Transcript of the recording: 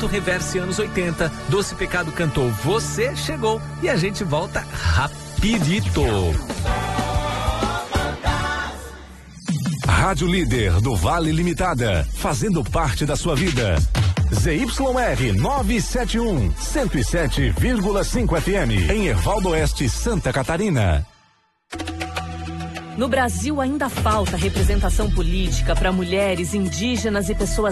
Momento Reverse anos 80. Doce Pecado cantou Você Chegou e a gente volta rapidito. Rádio Líder do Vale Limitada, fazendo parte da sua vida. ZYR 971, 107,5 FM, em Ervaldo Oeste, Santa Catarina. No Brasil ainda falta representação política para mulheres, indígenas e pessoas